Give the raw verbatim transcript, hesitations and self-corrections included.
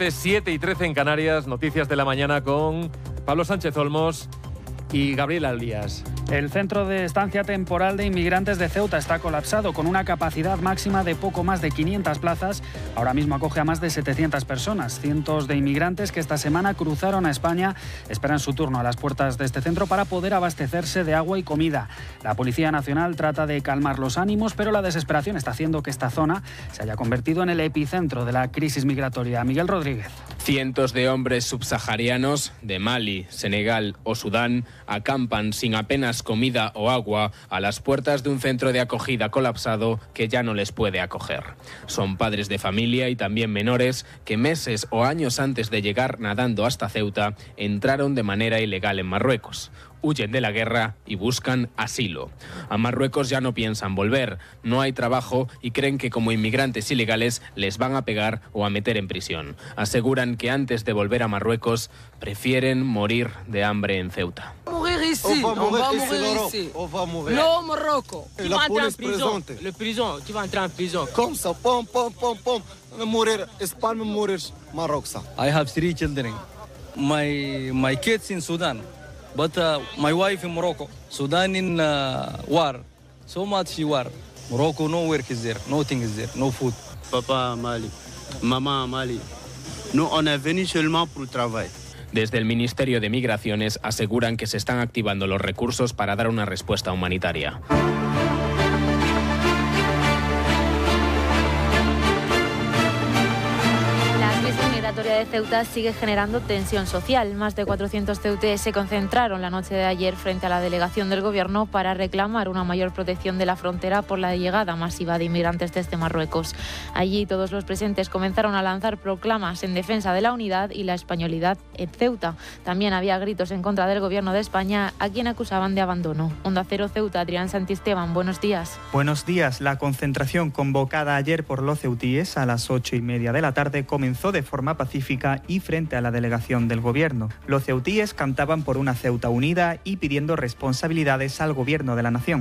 trece, siete y trece en Canarias. Noticias de la mañana con Pablo Sánchez Olmos y Gabriel Alías. El centro de estancia temporal de inmigrantes de Ceuta está colapsado con una capacidad máxima de poco más de quinientas plazas. Ahora mismo acoge a más de setecientas personas. Cientos de inmigrantes que esta semana cruzaron a España esperan su turno a las puertas de este centro para poder abastecerse de agua y comida. La Policía Nacional trata de calmar los ánimos, pero la desesperación está haciendo que esta zona se haya convertido en el epicentro de la crisis migratoria. Miguel Rodríguez. Cientos de hombres subsaharianos de Mali, Senegal o Sudán acampan sin apenas comida o agua a las puertas de un centro de acogida colapsado que ya no les puede acoger. Son padres de familia y también menores que meses o años antes de llegar nadando hasta Ceuta entraron de manera ilegal en Marruecos. Huyen de la guerra y buscan asilo. A Marruecos ya no piensan volver, no hay trabajo y creen que como inmigrantes ilegales les van a pegar o a meter en prisión. Aseguran que antes de volver a Marruecos prefieren morir de hambre en Ceuta. Mourir ici, on va mourir ici. On va mourir. No, Marocco. Tu vas entrer en prison. Présente. Le prison, tu vas entrer en prison. Comme ça, pom, pom, pom, pom. Mourir, Espagne, mourir, Maroc. I have three children. My my kids in Sudan, but uh, my wife in Morocco. Sudan in uh, war, so much war. Morocco, no work is there, nothing is there, no food. Papa Mali, maman Mali. Nous on est venu seulement pour le travail. Desde el Ministerio de Migraciones aseguran que se están activando los recursos para dar una respuesta humanitaria. La migratoria de Ceuta sigue generando tensión social. Más de cuatrocientos ceutíes se concentraron la noche de ayer frente a la delegación del Gobierno para reclamar una mayor protección de la frontera por la llegada masiva de inmigrantes desde Marruecos. Allí todos los presentes comenzaron a lanzar proclamas en defensa de la unidad y la españolidad en Ceuta. También había gritos en contra del Gobierno de España, a quien acusaban de abandono. Onda Cero Ceuta, Adrián Santisteban, buenos días. Buenos días. La concentración convocada ayer por los ceutíes a las ocho y media de la tarde comenzó de forma pacífica y frente a la delegación del Gobierno. Los ceutíes cantaban por una Ceuta unida y pidiendo responsabilidades al Gobierno de la nación.